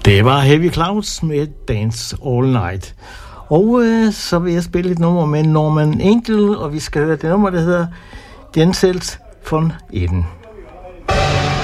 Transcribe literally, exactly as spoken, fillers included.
Det var Heavy Clouds med Dance All Night. Og øh, så vil jeg spille et nummer med Norman Angel, og vi skal høre det nummer, der hedder Gensels von Eden.